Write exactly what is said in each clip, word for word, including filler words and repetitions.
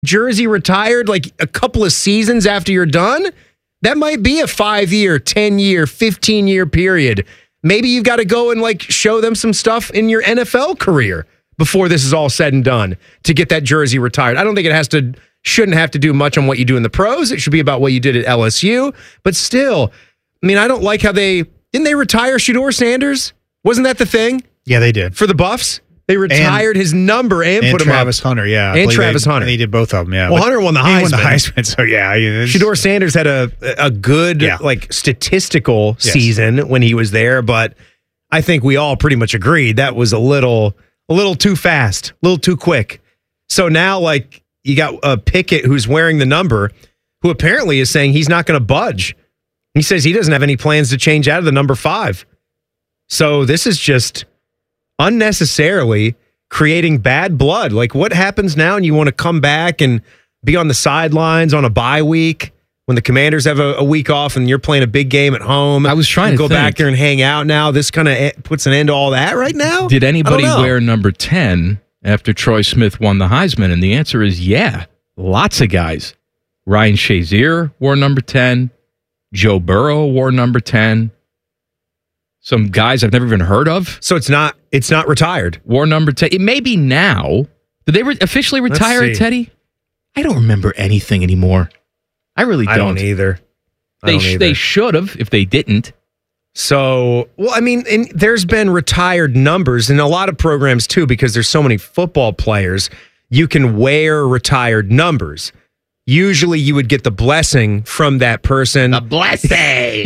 jersey retired like a couple of seasons after you're done, that might be a five-year, ten-year, fifteen-year period. Maybe you've got to go and like show them some stuff in your N F L career before this is all said and done to get that jersey retired. I don't think it has to, shouldn't have to do much on what you do in the pros. It should be about what you did at L S U. But still, I mean, I don't like how they, didn't they retire Shedeur Sanders? Wasn't that the thing? Yeah, they did. For the Buffs? They retired and, his number and, and put him up. Travis Hunter, yeah. And Travis they, Hunter. They did both of them, yeah. Well, but Hunter won the Heisman. He won the Heisman, so yeah. Shedeur Sanders had a a good, yeah. like, statistical yes. season when he was there, but I think we all pretty much agreed that was a little a little too fast, a little too quick. So now, like, you got a uh, Pickett who's wearing the number, who apparently is saying he's not going to budge. He says he doesn't have any plans to change out of the number five. So this is just unnecessarily creating bad blood. Like, what happens now and you want to come back and be on the sidelines on a bye week when the Commanders have a, a week off and you're playing a big game at home? I was trying to go think. back there and hang out now. This kind of puts an end to all that right now? Did anybody wear number ten after Troy Smith won the Heisman? And the answer is yeah. Lots of guys. Ryan Shazier wore number ten. Joe Burrow wore number ten. Some guys I've never even heard of. So it's not it's not retired. Wore number ten. It may be now. Did they re- officially retire it, Teddy? I don't remember anything anymore. I really don't. I don't either. I they don't sh- either. they should have if they didn't. So, well, I mean, and there's been retired numbers in a lot of programs too, because there's so many football players. You can wear retired numbers. Usually you would get the blessing from that person. The blessing!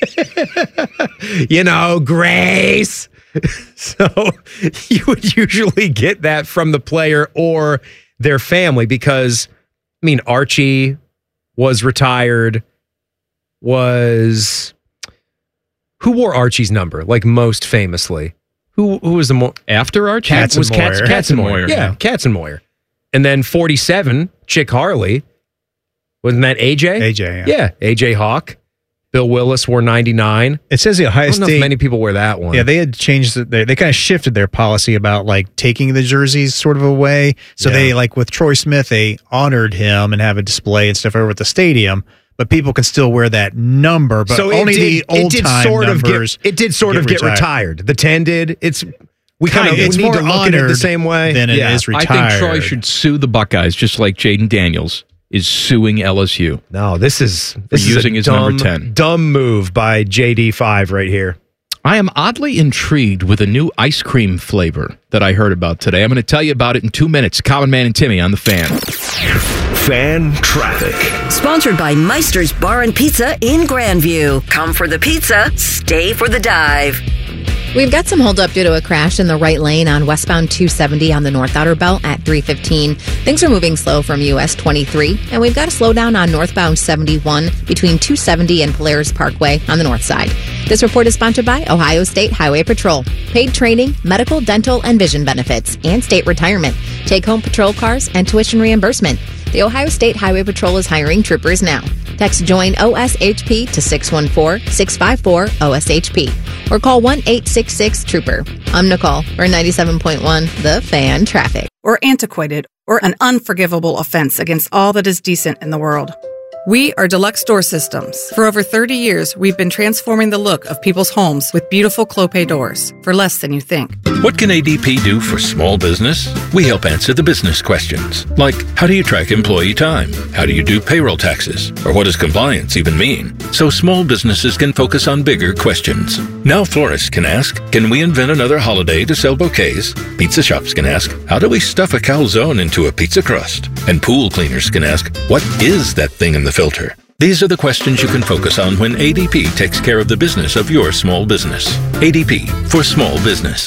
You know, grace. So you would usually get that from the player or their family because, I mean, Archie was retired, was... Who wore Archie's number, like, most famously? Who who was the more... After Archie? Katzenmoyer. Was Katz, Katzenmoyer. Katzenmoyer. Yeah, yeah, Katzenmoyer. And then forty-seven, Chick Harley. Wasn't that A J? A J, yeah. Yeah, A J Hawk. Bill Willis wore ninety-nine. It says the Ohio I don't know State. if many people wear that one. Yeah, they had changed. The, they they kind of shifted their policy about like taking the jerseys sort of away. So Yeah. they like with Troy Smith, they honored him and have a display and stuff over at the stadium. But people can still wear that number, but so it only did, the old it did time sort numbers. Of get, it did sort get of get retired. retired. The ten did. It's we kind of Kinda. It's need more to look at it the honored same way. than it yeah. is I retired. think Troy should sue the Buckeyes just like Jaden Daniels is suing L S U. No, this is this is using a his dumb, number ten. Dumb move by J D five right here. I am oddly intrigued with a new ice cream flavor that I heard about today. I'm going to tell you about it in two minutes. Common Man and Timmy on the Fan. Fan Traffic. Sponsored by Meister's Bar and Pizza in Grandview. Come for the pizza, stay for the dive. We've got some holdup due to a crash in the right lane on westbound two seventy on the North Outer Belt at three fifteen. Things are moving slow from U S twenty-three, and we've got a slowdown on northbound seventy-one between two seventy and Polaris Parkway on the north side. This report is sponsored by Ohio State Highway Patrol. Paid training, medical, dental, and vision benefits, and state retirement. Take-home patrol cars and tuition reimbursement. The Ohio State Highway Patrol is hiring troopers now. Text JOIN O S H P to six one four, six five four, O S H P or call one eight six six, trooper. I'm Nicole for ninety-seven point one The Fan Traffic. Or antiquated, or an unforgivable offense against all that is decent in the world. We are Deluxe Door Systems. For over thirty years, we've been transforming the look of people's homes with beautiful Clopay doors for less than you think. What can A D P do for small business? We help answer the business questions, like how do you track employee time? How do you do payroll taxes? Or what does compliance even mean? So small businesses can focus on bigger questions. Now florists can ask, can we invent another holiday to sell bouquets? Pizza shops can ask, how do we stuff a calzone into a pizza crust? And pool cleaners can ask, what is that thing in the filter? These are the questions you can focus on when A D P takes care of the business of your small business. A D P for small business.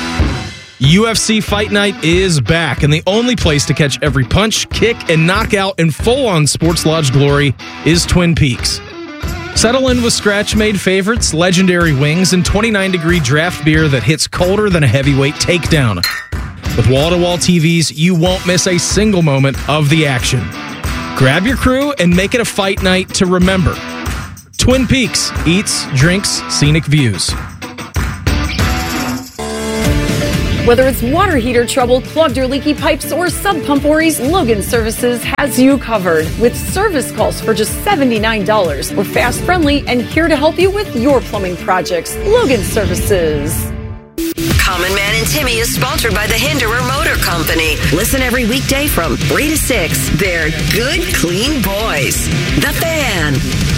U F C Fight Night is back, and the only place to catch every punch, kick, and knockout in full-on Sports Lodge glory is Twin Peaks. Settle in with scratch-made favorites, legendary wings, and twenty-nine degree draft beer that hits colder than a heavyweight takedown. With wall-to-wall T Vs, you won't miss a single moment of the action. Grab your crew and make it a fight night to remember. Twin Peaks, eats, drinks, scenic views. Whether it's water heater trouble, clogged or leaky pipes, or sub pump worries, Logan Services has you covered with service calls for just seventy-nine dollars. We're fast, friendly, and here to help you with your plumbing projects. Logan Services. Common Man and Timmy is sponsored by the Hinderer Motor Company. Listen every weekday from three to six. They're good, clean boys. The Fan.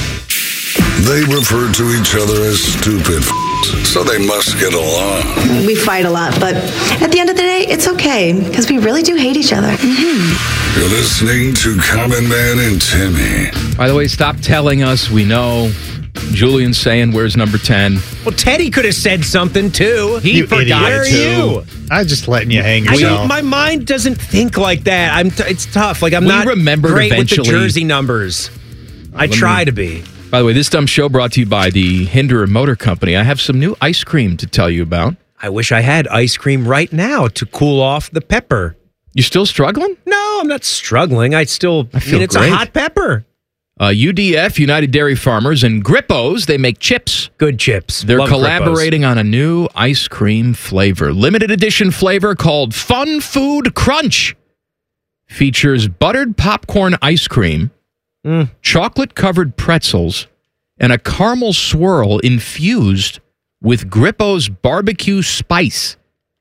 They refer to each other as stupid f***s, so they must get along. We fight a lot, but at the end of the day, it's okay, because we really do hate each other. Mm-hmm. You're listening to Common Man and Timmy. By the way, stop telling us we know. Julian's saying, where's number ten? Well, Teddy could have said something, too. He forgot Where are to. you? I was just letting you hang I yourself. don't, my mind doesn't think like that. I'm. T- it's tough. Like I'm We not remembered great with the eventually- jersey numbers. I Let try me- to be. By the way, this dumb show brought to you by the Hinderer Motor Company. I have some new ice cream to tell you about. I wish I had ice cream right now to cool off the pepper. You still struggling? No, I'm not struggling. I still. I feel mean, it's great. a hot pepper. Uh, U D F, United Dairy Farmers, and Grippos, they make chips. Good chips. They're Love collaborating on a new ice cream flavor. Limited edition flavor called Fun Food Crunch. Features buttered popcorn ice cream, Mm. chocolate-covered pretzels, and a caramel swirl infused with Grippo's barbecue spice.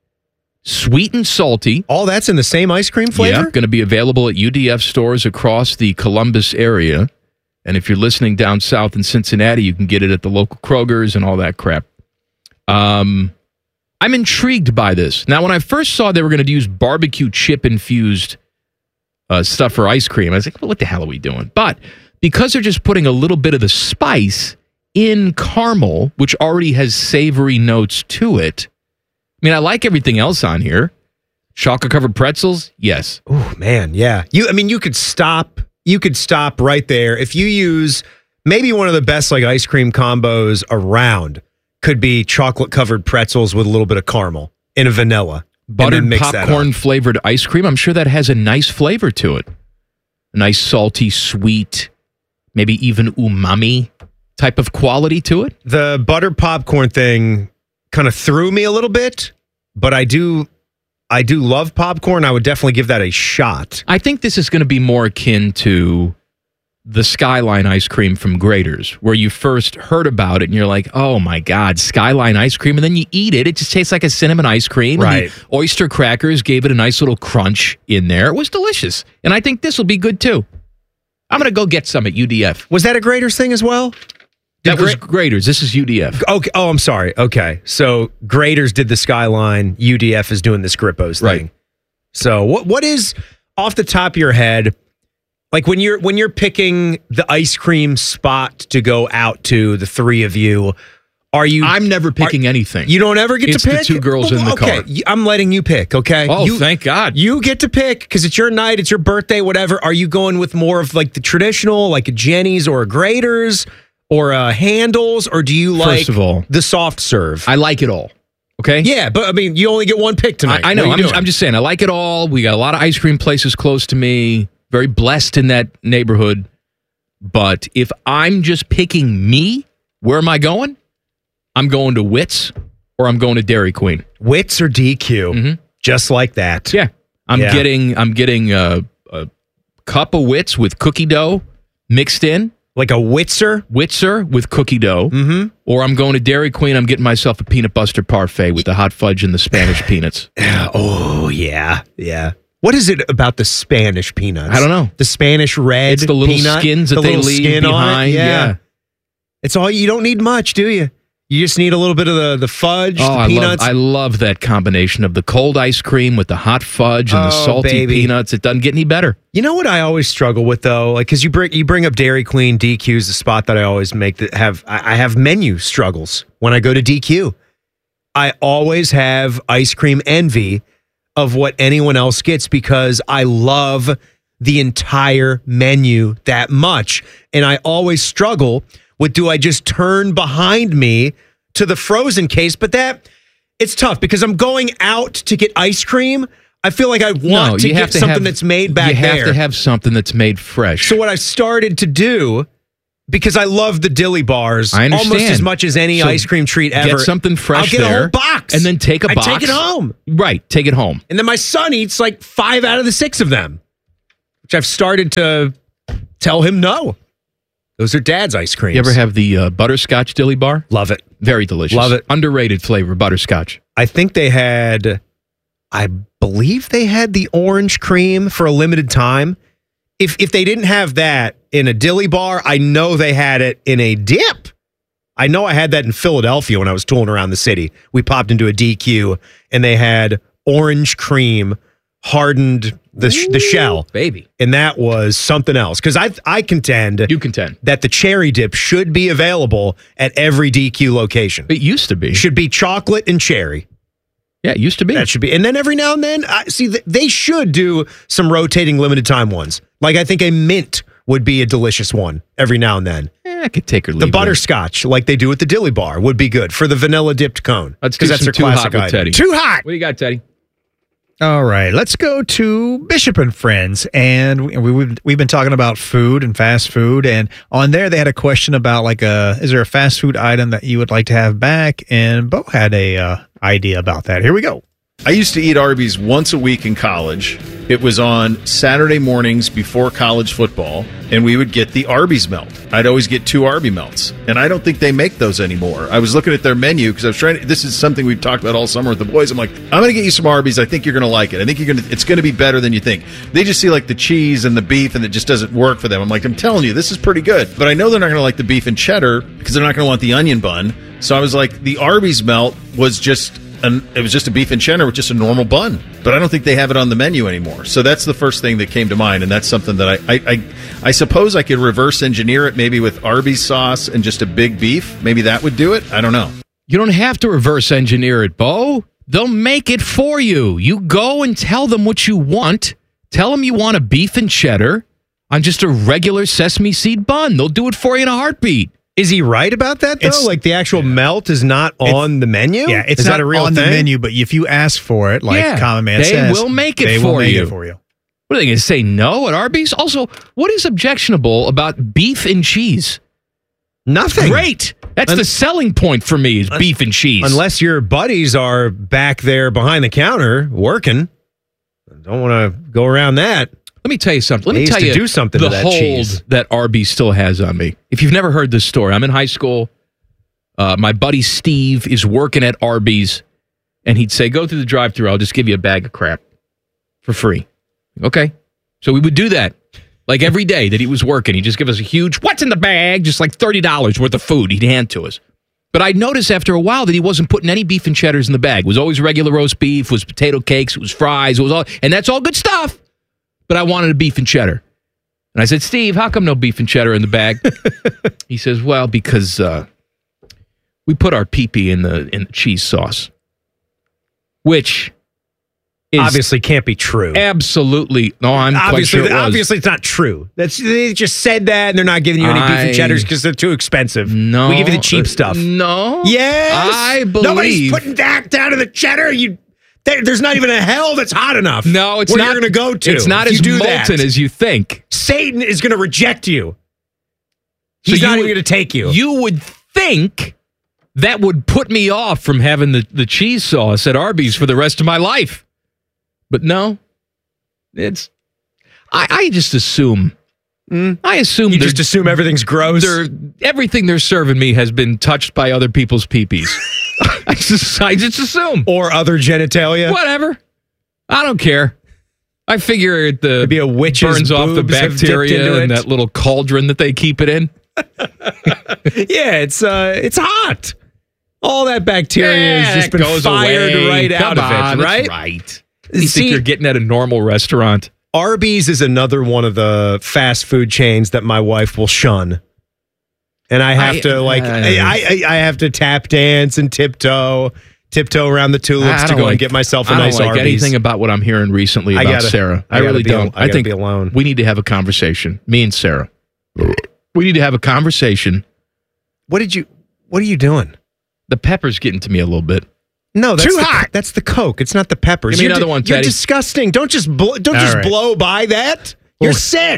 Sweet and salty. All that's in the same ice cream flavor? Yeah, going to be available at U D F stores across the Columbus area. And if you're listening down south in Cincinnati, you can get it at the local Kroger's and all that crap. Um, I'm intrigued by this. Now, when I first saw they were going to use barbecue chip-infused uh, stuff for ice cream, I was like, well, what the hell are we doing? But because they're just putting a little bit of the spice in caramel, which already has savory notes to it, I mean, I like everything else on here. Chocolate-covered pretzels? Yes. Oh, man, yeah. You, I mean, you could stop... You could stop right there. If you use maybe one of the best like ice cream combos around could be chocolate covered pretzels with a little bit of caramel and a vanilla. Buttered mix that popcorn up. flavored ice cream. I'm sure that has a nice flavor to it. A nice salty, sweet, maybe even umami type of quality to it. The buttered popcorn thing kind of threw me a little bit, but I do I do love popcorn. I would definitely give that a shot. I think this is going to be more akin to the Skyline ice cream from Grater's, where you first heard about it and you're like, oh my God, Skyline ice cream. And then you eat it. It just tastes like a cinnamon ice cream. Right. And the oyster crackers gave it a nice little crunch in there. It was delicious. And I think this will be good too. I'm going to go get some at U D F. Was that a Grater's thing as well? That Did was Gra- Grater's. This is U D F. Okay. Oh, I'm sorry. Okay. So Grater's did the Skyline. U D F is doing this Grippos thing. Right. So what what is off the top of your head, like when you're when you're picking the ice cream spot to go out to, the three of you, are you I'm never picking are, anything. You don't ever get it's to pick? the two girls in the okay, car. I'm letting you pick, okay? Oh, you, thank God. You get to pick because it's your night, it's your birthday, whatever. Are you going with more of like the traditional, like a Jenny's or a Grater's? Or uh, handles, or do you like First of all, the soft serve? I like it all. Okay? Yeah, but I mean, you only get one pick tonight. I, I know. What are I'm you just, doing? I'm just saying, I like it all. We got a lot of ice cream places close to me. Very blessed in that neighborhood. But if I'm just picking me, where am I going? I'm going to Wits or I'm going to Dairy Queen. Wits or D Q, Mhm. just like that. Yeah. I'm Yeah. getting I'm getting a, a cup of Wits with cookie dough mixed in. Like a Witzer? Witzer with cookie dough. Mm-hmm. Or I'm going to Dairy Queen. I'm getting myself a peanut butter parfait with the hot fudge and the Spanish peanuts. Oh, yeah. Yeah. What is it about the Spanish peanuts? I don't know. The Spanish red It's the little peanut, skins that the they little leave skin on it? behind. Yeah. It's all, you don't need much, do you? You just need a little bit of the, the fudge, Oh, the I love, peanuts. I love that combination of the cold ice cream with the hot fudge and the Oh, salty baby. peanuts. It doesn't get any better. You know what I always struggle with though, like because you bring you bring up Dairy Queen, D Q's the spot that I always make that have I I have menu struggles when I go to D Q. I always have ice cream envy of what anyone else gets because I love the entire menu that much, and I always struggle with do I just turn behind me to the frozen case, but that it's tough because I'm going out to get ice cream. I feel like I want No, to you get have to something have- that's made back You have there. to have something that's made fresh. So what I've started to do because I love the dilly bars I understand. almost as much as any So ice cream treat ever. Get something fresh I'll get there, a whole box. and then take a I box. take it home. Right, take it home. And then my son eats like five out of the six of them, which I've started to tell him no. Those are Dad's ice creams. You ever have the uh, butterscotch dilly bar? Love it. Very delicious. Love it. Underrated flavor, butterscotch. I think they had, I believe they had the orange cream for a limited time. If if they didn't have that in a dilly bar, I know they had it in a dip. I know I had that in Philadelphia when I was tooling around the city. We popped into a D Q and they had orange cream hardened the Ooh, the shell, baby, and that was something else. Because I I contend you contend that the cherry dip should be available at every D Q location. It used to be. Should be chocolate and cherry. Yeah, it used to be. That should be. And then every now and then, I see, they should do some rotating limited time ones. Like I think a mint would be a delicious one every now and then. Eh, I could take or leave the butterscotch, like they do at the dilly bar, would be good for the vanilla dipped cone. Let's do that's some their too classic hot with item. Teddy. Too hot. What do you got, Teddy? All right, let's go to Bishop and Friends, and we, we we've, we've been talking about food and fast food, and on there they had a question about like a is there a fast food item that you would like to have back? And Bo had a uh, idea about that. Here we go. I used to eat Arby's once a week in college. It was on Saturday mornings before college football, and we would get the Arby's melt. I'd always get two Arby melts, and I don't think they make those anymore. I was looking at their menu because I was trying to, this is something we've talked about all summer with the boys. I'm like, I'm going to get you some Arby's. I think you're going to like it. I think you're going to, it's going to be better than you think. They just see like the cheese and the beef, and it just doesn't work for them. I'm like, I'm telling you, this is pretty good. But I know they're not going to like the beef and cheddar because they're not going to want the onion bun. So I was like, the Arby's melt was just And it was just a beef and cheddar with just a normal bun. But I don't think they have it on the menu anymore. So that's the first thing that came to mind, and that's something that I I, I, I suppose I could reverse engineer it maybe with Arby's sauce and just a big beef. Maybe that would do it. I don't know. You don't have to reverse engineer it, Bo. They'll make it for you. You go and tell them what you want. Tell them you want a beef and cheddar on just a regular sesame seed bun. They'll do it for you in a heartbeat. Is he right about that, though? It's, like the actual yeah. melt is not on the menu? Yeah, it's is not that a real on thing? the menu, but if you ask for it, like yeah, Common Man they says, will make it they for will make you. it for you. What are they going to say, no at Arby's? Also, what is objectionable about beef and cheese? Nothing. Great. That's Un- the selling point for me is un- beef and cheese. Unless your buddies are back there behind the counter working. Don't want to go around that. Let me tell you something. Let they me tell to you do something the to that hold cheese. that Arby's still has on me. If you've never heard this story, I'm in high school. Uh, my buddy Steve is working at Arby's, and he'd say, go through the drive-thru. I'll just give you a bag of crap for free. Okay. So we would do that. Like every day that he was working, he'd just give us a huge, what's in the bag? Just like thirty dollars worth of food he'd hand to us. But I noticed after a while that he wasn't putting any beef and cheddars in the bag. It was always regular roast beef, it was potato cakes, it was fries, it was all, and that's all good stuff. But I wanted a beef and cheddar. And I said, Steve, how come no beef and cheddar in the bag? He says, well, because uh, we put our pee-pee in the in the cheese sauce. Which is obviously can't be true. Absolutely. No, I'm obviously, quite sure it was. Obviously, it's not true. That's They just said that, and they're not giving you any I, beef and cheddars because they're too expensive. No. We give you the cheap stuff. No. Yes. I believe. Nobody's putting that down to the cheddar. You, there, There's not even a hell that's hot enough. No, it's where not. You're going to go to. It's not as molten that. as you think. Satan is going to reject you. He's so not would, even going to take you. You would think that would put me off from having the, the cheese sauce at Arby's for the rest of my life. But no, it's, I, I just assume, mm. I assume you just assume everything's gross. They're, everything they're serving me has been touched by other people's pee-pees. I, just, I just assume. Or other genitalia. Whatever. I don't care. I figure it the Maybe a witch's burns off the bacteria in that little cauldron that they keep it in. Yeah, it's uh, it's hot. All that bacteria yeah, has just been goes fired away. right Come out on, of it, right? That's right. You See, think you're getting at a normal restaurant? Arby's is another one of the fast food chains that my wife will shun. And I have I, to like, uh, I, I I have to tap dance and tiptoe, tiptoe around the tulips to go like, and get myself a I nice don't like Arby's. anything about what I'm hearing recently about I gotta, Sarah. I, I really be, don't. I, I think be alone. We need to have a conversation. Me and Sarah. We need to have a conversation. What did you? What are you doing? The pepper's getting to me a little bit. No, that's too the, hot. That's the Coke. It's not the peppers. Give me you're another di- one, You're Teddy. disgusting. Don't just blo- don't All just right. blow by that. You're Well, sick.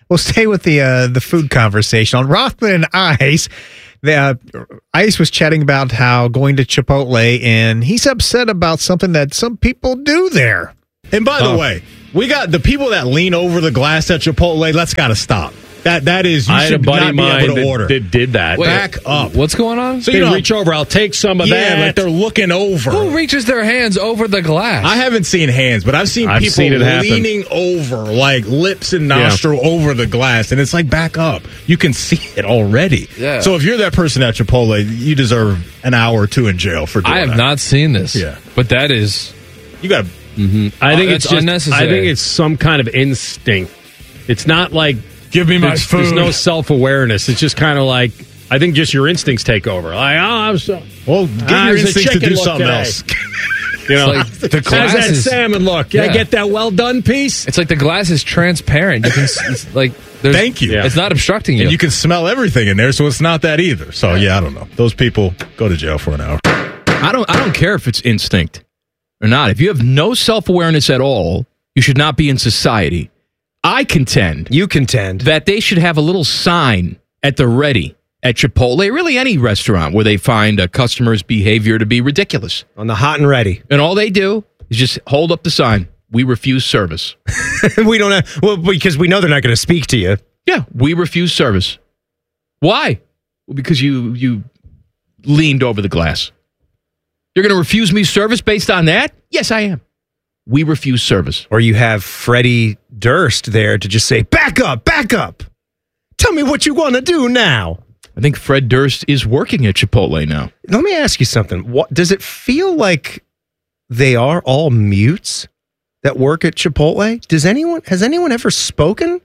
we'll stay with the uh, the food conversation. On Rothman and Ice, the, uh, Ice was chatting about how going to Chipotle, and he's upset about something that some people do there. And by the Oh. way, we got the people that lean over the glass at Chipotle. That's got to stop. That that is you I had a should buddy not of be mine able to that, order. that did that. Back up. What's going on? So they you know, reach over. I'll take some of yeah, that. like they're looking over. Who reaches their hands over the glass? I haven't seen hands, but I've seen I've people seen it happen. leaning over, like lips and nostril over the glass, and it's like back up. You can see it already. Yeah. So if you're that person at Chipotle, you deserve an hour or two in jail for doing I have that. not seen this. Yeah. But that is. You got. Mm-hmm. I Oh, think that's it's just, unnecessary. I think it's some kind of instinct. It's not like give me my there's, food. There's no self awareness. It's just kind of like I think just your instincts take over. Like oh, I'm so well, give ah, your there's a instincts to chicken do look something today. else. You know, It's like the how's glass that is- salmon look? Can Yeah. I get that well done piece? It's like the glass is transparent. You can s- it's like. there's- Thank you. It's not obstructing you. And you can smell everything in there, so it's not that either. So yeah, I don't know. Those people go to jail for an hour. I don't I don't care if it's instinct or not. If you have no self-awareness at all, you should not be in society. I contend. You contend. That they should have a little sign at the ready at Chipotle, really any restaurant where they find a customer's behavior to be ridiculous. On the hot and ready. And all they do is just hold up the sign. We refuse service. we don't have, well, because we know they're not going to speak to you. Yeah, we refuse service. Why? Well, because you you leaned over the glass. You're going to refuse me service based on that? Yes, I am. We refuse service. Or you have Freddie Durst there to just say, back up, back up. Tell me what you want to do now. I think Fred Durst is working at Chipotle now. Let me ask you something. What does it feel like they are all mutes that work at Chipotle? Does anyone has anyone ever spoken?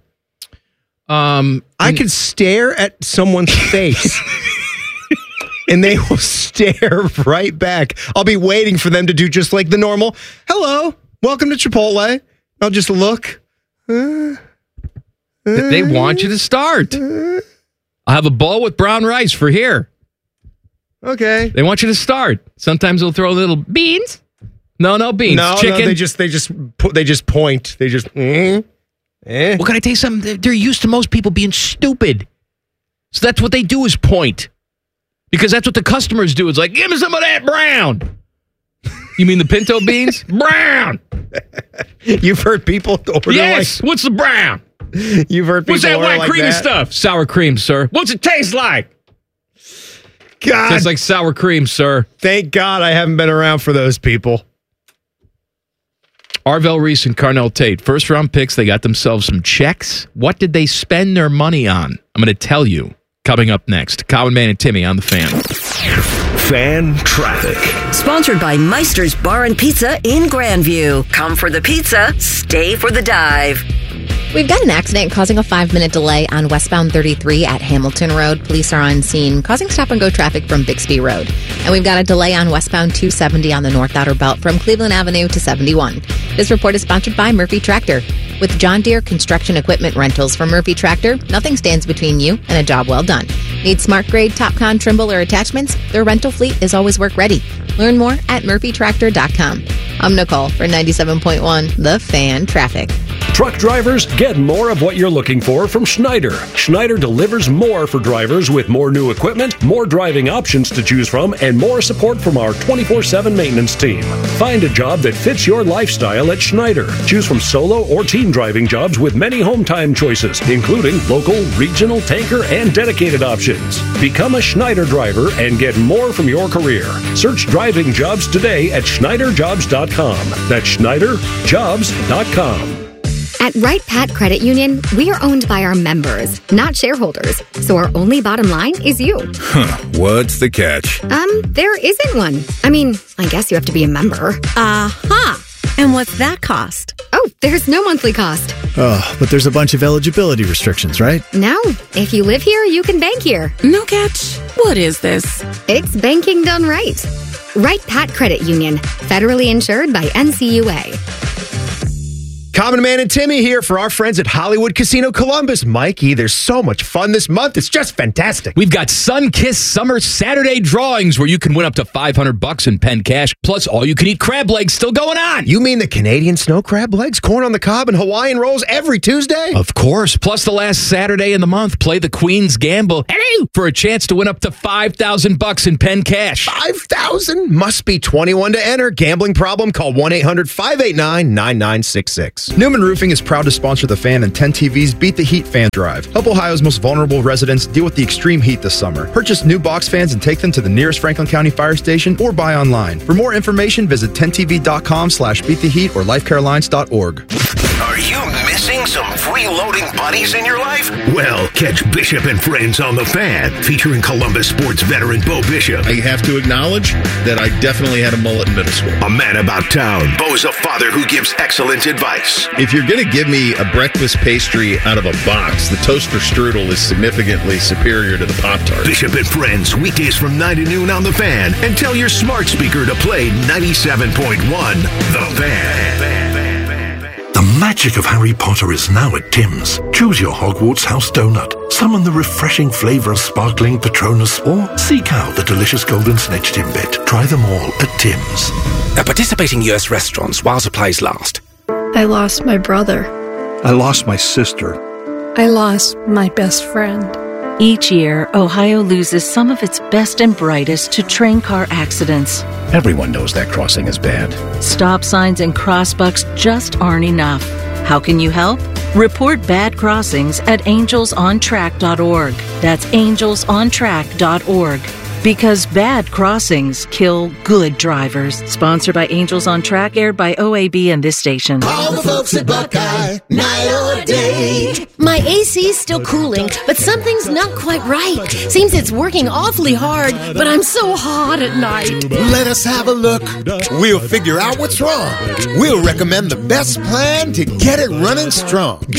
Um, I could stare at someone's face and they will stare right back. I'll be waiting for them to do just like the normal, hello, welcome to Chipotle. I'll just look. Uh, They want you to start. I'll have a bowl with brown rice for here. Okay. They want you to start. Sometimes they'll throw a little beans. No, no beans. No, Chicken. no, they just they just pu- they just point. They just mm, eh. Well, can I tell you something? They're- They're used to most people being stupid. So that's what they do is point. Because that's what the customers do. It's like, give me some of that brown. You mean the pinto beans? Brown. You've heard people order Yes. like What's the brown? You've heard people What's that order white like creamy that? stuff? Sour cream, sir. What's it taste like? God. Tastes like sour cream, sir. Thank God I haven't been around for those people. Arvell Reese and Carnell Tate, first round picks. They got themselves some checks. What did they spend their money on? I'm going to tell you coming up next. Common Man and Timmy on the Fan. Fan traffic. Sponsored by Meister's Bar and Pizza in Grandview. Come for the pizza, stay for the dive. We've got an accident causing a five-minute delay on westbound thirty-three at Hamilton Road. Police are on scene, causing stop-and-go traffic from Bixby Road. And we've got a delay on westbound two seventy on the North Outer Belt from Cleveland Avenue to seventy-one. This report is sponsored by Murphy Tractor. With John Deere construction equipment rentals from Murphy Tractor, nothing stands between you and a job well done. Need smart grade, TopCon, Trimble, or attachments? Their rental fleet is always work ready. Learn more at murphy tractor dot com. I'm Nicole for ninety-seven point one The Fan Traffic. Truck drivers, get more of what you're looking for from Schneider. Schneider delivers more for drivers with more new equipment, more driving options to choose from, and more support from our twenty-four seven maintenance team. Find a job that fits your lifestyle at Schneider. Choose from solo or team driving jobs with many home time choices, including local, regional, tanker, and dedicated options. Become a Schneider driver and get more from your career. Search driving jobs today at Schneider Jobs dot com. That's Schneider Jobs dot com. At Wright Pat Credit Union, we are owned by our members, not shareholders. So our only bottom line is you. Huh, what's the catch? Um, there isn't one. I mean, I guess you have to be a member. Uh-huh. And what's that cost? Oh, there's no monthly cost. Oh, but there's a bunch of eligibility restrictions, right? No. If you live here, you can bank here. No catch. What is this? It's banking done right. Wright Pat Credit Union, federally insured by N C U A. Common Man and Timmy here for our friends at Hollywood Casino Columbus. Mikey, there's so much fun this month. It's just fantastic. We've got Sun-Kissed Summer Saturday drawings where you can win up to five hundred bucks in Penn Cash, plus all-you-can-eat crab legs still going on. You mean the Canadian snow crab legs, corn on the cob, and Hawaiian rolls every Tuesday? Of course. Plus the last Saturday in the month, play the Queen's Gamble hello, for a chance to win up to five thousand bucks in Penn Cash. five thousand? Must be twenty-one to enter. Gambling problem? Call one eight hundred five eight nine nine nine six six. Newman Roofing is proud to sponsor the Fan and ten T V's Beat the Heat Fan Drive. Help Ohio's most vulnerable residents deal with the extreme heat this summer. Purchase new box fans and take them to the nearest Franklin County Fire Station or buy online. For more information, visit ten T V dot com slash beat the heat or life care alliance dot org. Are you missing some freeloading buddies in your life? Well, catch Bishop and Friends on the Fan, featuring Columbus sports veteran Bo Bishop. I have to acknowledge that I definitely had a mullet in middle school. A man about town. Bo's a father who gives excellent advice. If you're going to give me a breakfast pastry out of a box, the toaster strudel is significantly superior to the Pop-Tart. Bishop and Friends, weekdays from nine to noon on the Fan. And tell your smart speaker to play ninety-seven point one The Fan. The magic of Harry Potter is now at Tim's. Choose your Hogwarts house donut, summon the refreshing flavour of sparkling Patronus, or seek out the delicious golden snitch Timbit. Try them all at Tim's. At participating U S restaurants while supplies last. I lost my brother. I lost my sister. I lost my best friend. Each year, Ohio loses some of its best and brightest to train car accidents. Everyone knows that crossing is bad. Stop signs and crossbucks just aren't enough. How can you help? Report bad crossings at angels on track dot org. That's angels on track dot org. Because bad crossings kill good drivers. Sponsored by Angels on Track, aired by O A B and this station. All the folks at Buckeye, night or day. My A C's still cooling, but something's not quite right. Seems it's working awfully hard, but I'm so hot at night. Let us have a look. We'll figure out what's wrong. We'll recommend the best plan to get it running strong.